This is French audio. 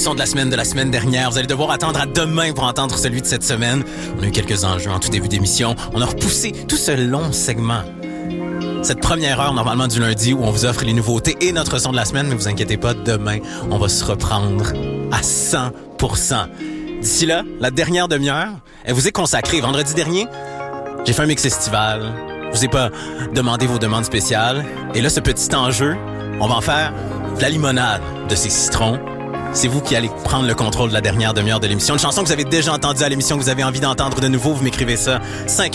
son de la semaine dernière. Vous allez devoir attendre à demain pour entendre celui de cette semaine. On a eu quelques enjeux en tout début d'émission. On a repoussé tout ce long segment. Cette première heure, normalement du lundi, où on vous offre les nouveautés et notre son de la semaine, ne vous inquiétez pas, demain, on va se reprendre à 100%. D'ici là, la dernière demi-heure, elle vous est consacrée. Vendredi dernier, j'ai fait un mix estival. Je vous ai pas demandé vos demandes spéciales. Et là, ce petit enjeu, on va en faire de la limonade de ces citrons. C'est vous qui allez prendre le contrôle de la dernière demi-heure de l'émission. Une chanson que vous avez déjà entendue à l'émission, que vous avez envie d'entendre de nouveau, vous m'écrivez ça. 5